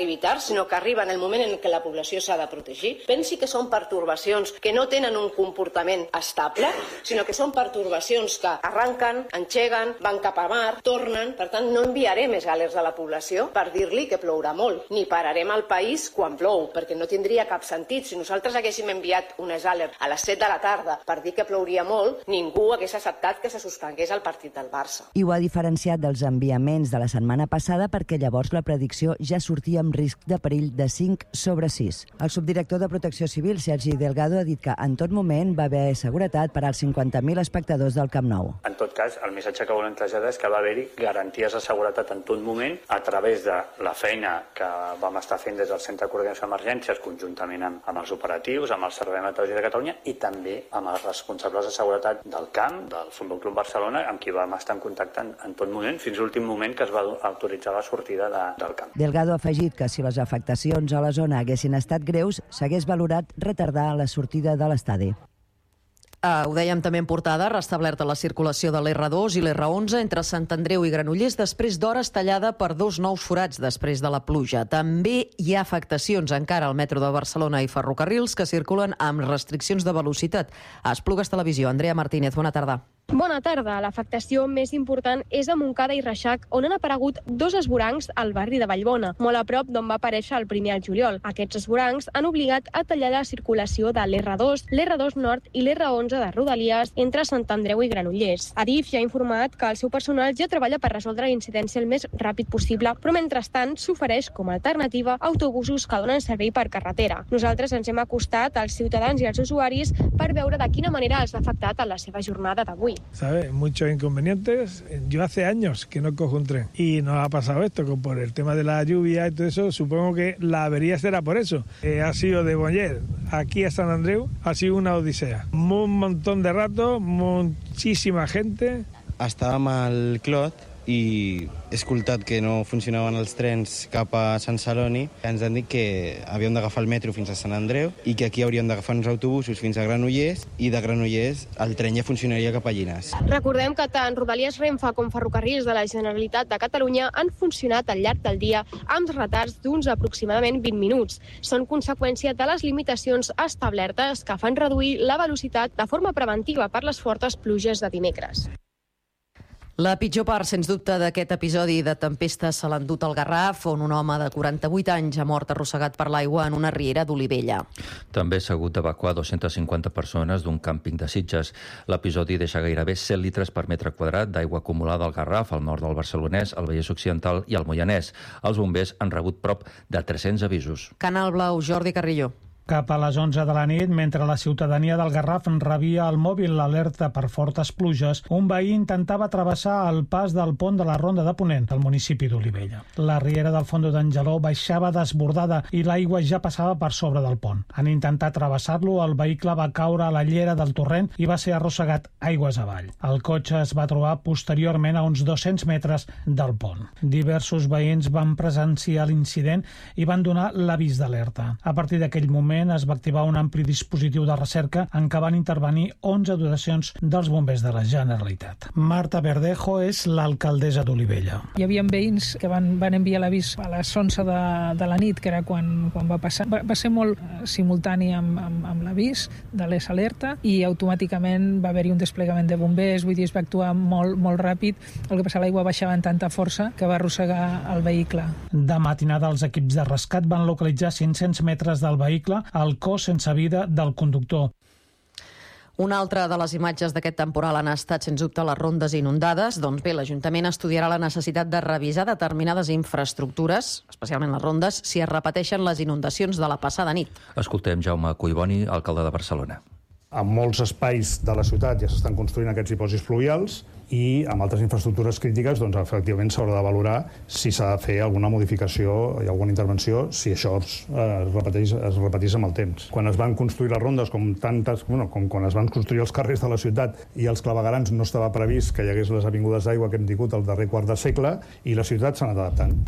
evitar, sinó que arriba en el moment en què la població s'ha de protegir. Pensi que són pertorbacions que no tenen un comportament estable, sinó que són pertorbacions que arranquen, engeguen, van cap a mar, tornen. Per tant, no enviarem més alerts a la població per dir-li que plourà molt, ni pararem el país quan plou, perquè no tindria cap sentit. Si nosaltres haguéssim enviat unes alerts a les 7 de la tarda per dir que plouria molt, ningú hagués acceptat que se suspengués el partit del Barça. I ho ha diferenciat dels enviaments de la setmana passada perquè llavors la predicció ja sortia amb risc de perill de 5/6. El subdirector de Protecció Civil, Sergi Delgado, ha dit que en tot moment va haver seguretat per als 50.000 espectadors del Camp Nou. En tot cas, el missatge que volem traslladar és que va haver-hi garanties de seguretat en tot moment a través de la feina que vam estar fent des del Centre de Coordinació d'Emergències conjuntament amb els operatius, amb el Servei Meteorològic de Catalunya i també amb els responsables de seguretat del camp, del Futbol Club Barcelona, amb qui vam estar en contacte en tot moment, fins a l'últim moment que es va autoritzar la sortida del camp. Delgado ha afegit que si les afectacions a la zona haguessin estat greus, s'hagués valorat retardar la sortida de l'estadi. Ho dèiem també en portada, restablerta la circulació de l'R2 i l'R11 entre Sant Andreu i Granollers després d'hores tallada per 2 nous forats després de la pluja. També hi ha afectacions encara al metro de Barcelona i ferrocarrils que circulen amb restriccions de velocitat. A Esplugues Televisió, Andrea Martínez, bona tarda. Bona tarda. L'afectació més important és a Montcada i Reixac, on han aparegut 2 esvorancs al barri de Vallbona, molt a prop d'on va aparèixer el primer al juliol. Aquests esvorancs han obligat a tallar la circulació de l'R2, l'R2 Nord i l'R11 de Rodalies entre Sant Andreu i Granollers. Adif ja ha informat que el seu personal ja treballa per resoldre la incidència el més ràpid possible, però mentrestant s'ofereix com a alternativa autobusos que donen servei per carretera. Nosaltres ens hem acostat als ciutadans i als usuaris per veure de quina manera els ha afectat en la seva jornada d'avui. ¿Sabes? Muchos inconvenientes. Yo hace años que no cojo un tren y nos ha pasado esto, que por el tema de la lluvia y todo eso, supongo que la avería será por eso. Ha sido de Boyer aquí a San Andreu, ha sido una odisea. Un montón de rato, muchísima gente. Estàvem al Clot i he escoltat que no funcionaven els trens cap a Sant Celoni. Ens han dit que havíem d'agafar el metro fins a Sant Andreu i que aquí hauríem d'agafar uns autobusos fins a Granollers i de Granollers el tren ja funcionaria cap a Llinars. Recordem que tant Rodalies Renfe com ferrocarrils de la Generalitat de Catalunya han funcionat al llarg del dia amb retards d'uns aproximadament 20 minuts. Són conseqüència de les limitacions establertes que fan reduir la velocitat de forma preventiva per les fortes pluges de dimecres. La pitjor part, sens dubte, d'aquest episodi de tempesta se l'ha endut al Garraf, on un home de 48 anys ha mort arrossegat per l'aigua en una riera d'Olivella. També s'ha hagut d'evacuar 250 persones d'un càmping de Sitges. L'episodi deixa gairebé 100 litres per metre quadrat d'aigua acumulada al Garraf, al nord del Barcelonès, al Vallès Occidental i al Moianès. Els bombers han rebut prop de 300 avisos. Canal Blau, Jordi Carrillo. Cap a les 11 de la nit, mentre la ciutadania del Garraf rebia al mòbil l'alerta per fortes pluges, un veí intentava travessar el pas del pont de la Ronda de Ponent, al municipi d'Olivella. La riera del Fondo d'Angeló baixava desbordada i l'aigua ja passava per sobre del pont. En intentar travessar-lo, el vehicle va caure a la llera del torrent i va ser arrossegat aigües avall. El cotxe es va trobar posteriorment a uns 200 metres del pont. Diversos veïns van presenciar l'incident i van donar l'avís d'alerta. A partir d'aquell moment es va activar un ampli dispositiu de recerca en què van intervenir 11 dotacions dels bombers de la Generalitat. Marta Verdejo és l'alcaldessa d'Olivella. Hi havia veïns que van enviar l'avís a les 11 de la nit, que era quan va passar. Va ser molt simultani amb l'avís de les alerta i automàticament va haver-hi un desplegament de bombers, vull dir, es va actuar molt ràpid. El que passa, l'aigua baixava amb tanta força que va arrossegar el vehicle. De matinada, els equips de rescat van localitzar 500 metres del vehicle al cos sense vida del conductor. Una altra de les imatges d'aquest temporal han estat, sens dubte, les rondes inundades. Doncs bé, l'Ajuntament estudiarà la necessitat de revisar determinades infraestructures, especialment les rondes, si es repeteixen les inundacions de la passada nit. Escoltem Jaume Collboni, alcalde de Barcelona. En molts espais de la ciutat ja s'estan construint aquests dipòsits fluvials i amb altres infraestructures crítiques, doncs, efectivament s'haurà de valorar si s'ha de fer alguna modificació i alguna intervenció, si això es repetís amb el temps. Quan es van construir les rondes, com quan es van construir els carrers de la ciutat i els claveguerams, no estava previst que hi hagués les avingudes d'aigua que hem tingut al darrer quart de segle i la ciutat s'ha anat adaptant.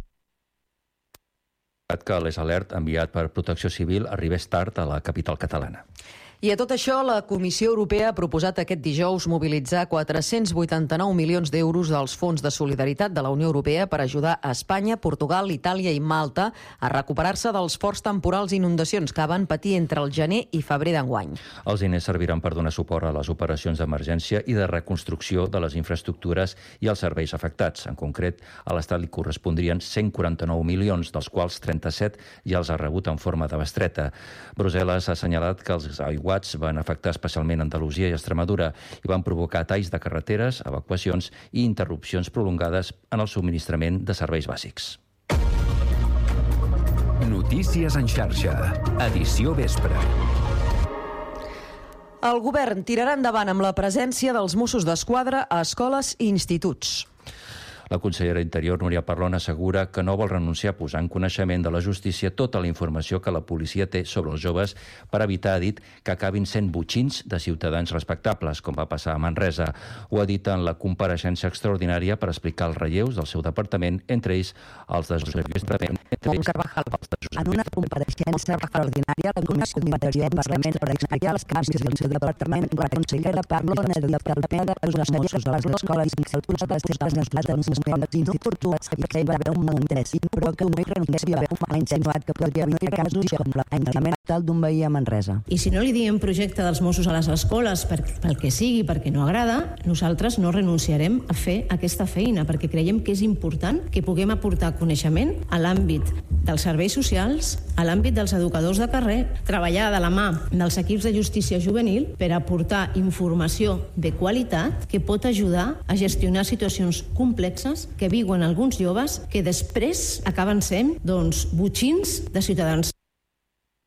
Que l'alert enviat per Protecció Civil arribés tard a la capital catalana. I a tot això, la Comissió Europea ha proposat aquest dijous mobilitzar 489 milions d'euros dels fons de solidaritat de la Unió Europea per ajudar a Espanya, Portugal, Itàlia i Malta a recuperar-se dels forts temporals i inundacions que van patir entre el gener i febrer d'enguany. Els diners serviran per donar suport a les operacions d'emergència i de reconstrucció de les infraestructures i els serveis afectats. En concret, a l'Estat li correspondrien 149 milions, dels quals 37 ja els ha rebut en forma de bestreta. Brussel·les ha assenyalat que els aiguats van afectar especialment Andalusia i Extremadura i van provocar talls de carreteres, evacuacions i interrupcions prolongades en el subministrament de serveis bàsics. Notícies en xarxa, edició vespre. El govern tirarà endavant amb la presència dels Mossos d'Esquadra a escoles i instituts. La consellera d'Interior, Núria Parlon, assegura que no vol renunciar a posar en coneixement de la justícia tota la informació que la policia té sobre els joves per evitar, ha dit, que acabin sent botxins de ciutadans respectables, com va passar a Manresa. Ho ha dit en la compareixença extraordinària per explicar els relleus del seu departament, entre ells els de Josep Lluís Trament. En una compareixença extraordinària, la Comissió d'Interior del Parlament per explicar els canvis del seu departament, la consellera Parlon ha dit que el tema de les Mossos de les escoles i instituts va ser presentat en instituts i que hi va haver un malentès, però que una renúncia ha insinuat que podria haver casos com l'encarament tal d'un veí a Manresa. I si no li diem projecte dels Mossos a les escoles pel que sigui, perquè no agrada, nosaltres no renunciarem a fer aquesta feina, perquè creiem que és important que puguem aportar coneixement a l'àmbit dels serveis socials, a l'àmbit dels educadors de carrer, treballar de la mà dels equips de justícia juvenil per aportar informació de qualitat que pot ajudar a gestionar situacions complexes que viuen alguns joves que després acaben sent botxins de ciutadans.